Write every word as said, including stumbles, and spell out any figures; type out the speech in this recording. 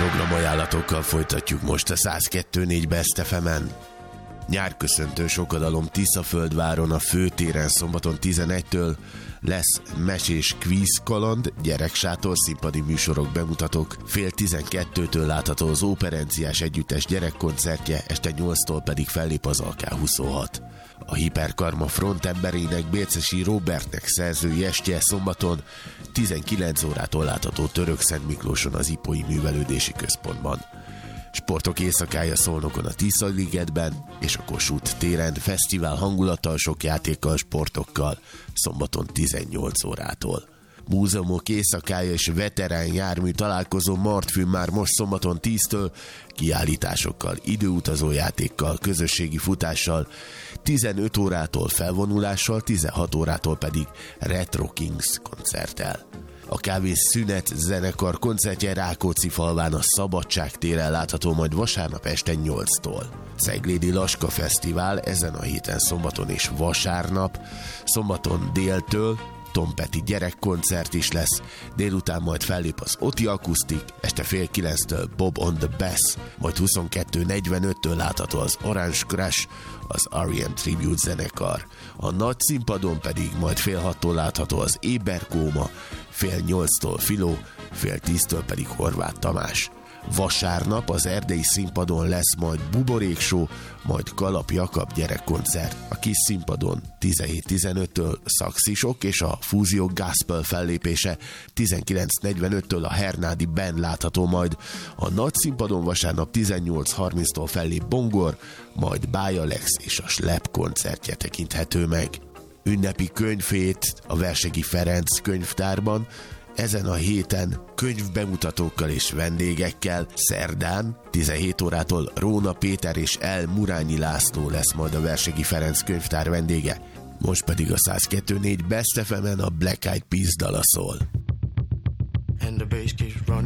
Programajánlatokkal folytatjuk most a száz kettő négy Best ef emen. Nyárköszöntő sokadalom Tiszaföldváron a főtéren szombaton tizenegytől lesz mesés kvíz kaland, gyereksátor, színpadi műsorok, bemutatók, fél tizenkettőtől látható az Óperenciás Együttes gyerekkoncertje, este nyolctól pedig fellép az á ká huszonhat. A Hiperkarma frontemberének, Bércesi Róbertnek szerzői estje szombaton tizenkilenc órától látható Törökszent Miklóson az Ipói Művelődési Központban. Sportok éjszakája Szolnokon a Tisza-ligetben és a Kossuth téren, fesztivál hangulattal, sok játékkal, sportokkal szombaton tizennyolc órától. Múzeumok éjszakája és veterán jármű találkozó Martfűn már most szombaton tíztől, kiállításokkal, időutazó játékkal, közösségi futással, tizenöt órától felvonulással, tizenhat órától pedig Retro Kings koncerttel. A Kávészünet zenekar koncertje Rákóczifalván a Szabadság téren látható majd vasárnap este nyolctól. Ceglédi Laska Fesztivál ezen a héten szombaton és vasárnap, szombaton déltől Tom Petty gyerekkoncert is lesz, délután majd fellép az Oti Akusztik, este fél kilenctől Bob on the Bass, majd huszonkettő negyvenöttől látható az Orange Crush, az er e em Tribute zenekar. A nagy színpadon pedig majd fél hattól látható az Éberkóma, fél nyolctól Filó, fél tíztől pedig Horváth Tamás. Vasárnap az erdélyi színpadon lesz majd Buborék Show, majd Kalap Jakab gyerekkoncert. A kis színpadon tizenhét tizenöttől Szaxisok és a Fúzió Gospel fellépése, tizenkilenc negyvenöttől a Hernádi Band látható majd. A nagy színpadon vasárnap tizennyolc harminctól fellép Bongor, majd Bája Lex és a Slep koncertje tekinthető meg. Ünnepi könyvhét a Versegi Ferenc könyvtárban, ezen a héten könyvbemutatókkal és vendégekkel. Szerdán tizenhét órától Róna Péter és El Murányi László lesz majd a Versegi Ferenc könyvtár vendége. Most pedig a száz kettő négy Best ef emen a Black Eyed Peas dala szól.